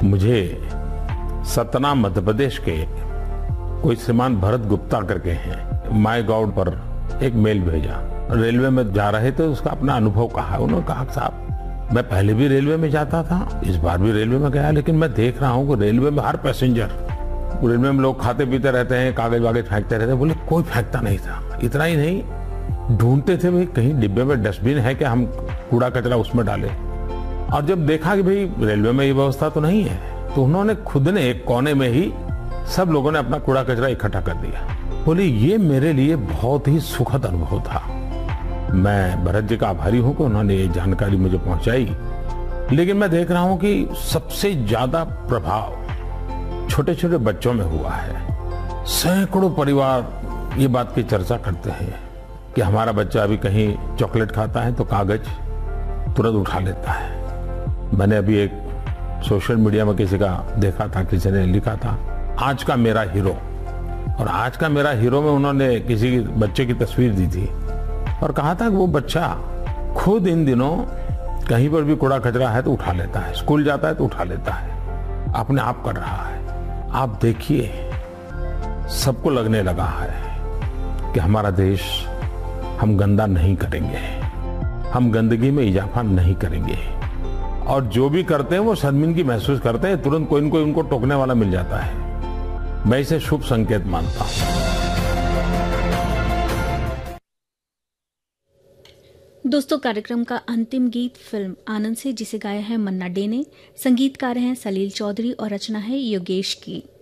मुझे सतना मध्य प्रदेश के कोई श्रीमान भरत गुप्ता करके हैं, माय गॉड पर एक मेल भेजा। रेलवे में जा रहे थे, उसका अपना अनुभव कहा। उन्होंने कहा साहब मैं पहले भी रेलवे में जाता था, इस बार भी रेलवे में गया, लेकिन मैं देख रहा हूँ कि रेलवे में हर पैसेंजर, रेलवे में लोग खाते पीते रहते हैं, कागज वागज फेंकते रहते हैं। बोले कोई फेंकता नहीं था। इतना ही नहीं, ढूंढते थे भाई कहीं डिब्बे में डस्टबिन है क्या, हम कूड़ा कचरा उसमें डालें। और जब देखा कि भाई रेलवे में ये व्यवस्था तो नहीं है, तो उन्होंने खुद ने एक कोने में ही सब लोगों ने अपना कूड़ा कचरा इकट्ठा कर दिया। बोले ये मेरे लिए बहुत ही सुखद अनुभव था। मैं भरत जी का आभारी हूं कि उन्होंने ये जानकारी मुझे पहुंचाई। लेकिन मैं देख रहा हूं कि सबसे ज्यादा प्रभाव छोटे छोटे बच्चों में हुआ है। सैकड़ों परिवार ये बात की चर्चा करते हैं कि हमारा बच्चा अभी कहीं चॉकलेट खाता है तो कागज तुरंत उठा लेता है। मैंने अभी एक सोशल मीडिया में किसी का देखा था, किसी ने लिखा था आज का मेरा हीरो, और आज का मेरा हीरो में उन्होंने किसी बच्चे की तस्वीर दी थी और कहा था कि वो बच्चा खुद इन दिनों कहीं पर भी कूड़ा कचरा है तो उठा लेता है, स्कूल जाता है तो उठा लेता है, अपने आप कर रहा है। आप देखिए सबको लगने लगा है कि हमारा देश, हम गंदा नहीं करेंगे, हम गंदगी में इजाफा नहीं करेंगे, और जो भी करते हैं वो शर्मिंदगी महसूस करते हैं, तुरंत कोई न कोई उनको टोकने वाला मिल जाता है। मैं इसे शुभ संकेत मानता हूं। दोस्तों, कार्यक्रम का अंतिम गीत फिल्म आनंद से, जिसे गाया है मन्ना डे ने। संगीतकार हैं सलील चौधरी और रचना है योगेश की।